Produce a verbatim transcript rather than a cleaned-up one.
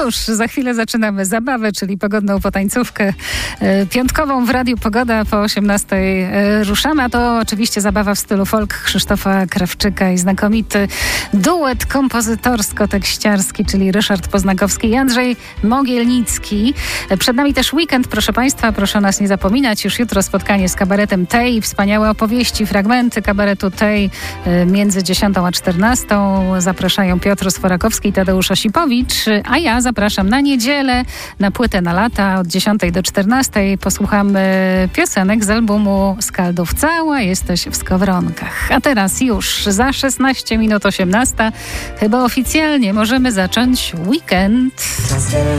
już za chwilę zaczynamy zabawę, czyli pogodną potańcówkę piątkową w Radiu Pogoda. Po osiemnastej ruszamy, a to oczywiście zabawa w stylu folk Krzysztofa Krawczyka i znakomity duet kompozytorsko-tekściarski, czyli Ryszard Poznakowski i Andrzej Mogielnicki. Przed nami też weekend, proszę Państwa, proszę o nas nie zapominać. Już jutro spotkanie z kabaretem Tej, wspaniałe opowieści, fragmenty kabaretu Tej między dziesiątą a czternastą. Zapraszają Piotr Sforakowski i Tadeusz Osipowicz, a ja zapraszam na niedzielę na płytę na lata od dziesiątej do czternastej. Posłuchamy piosenek z albumu Skaldów. Cała jesteś w skowronkach. A teraz już za szesnaście minut osiemnasta chyba oficjalnie możemy zacząć weekend.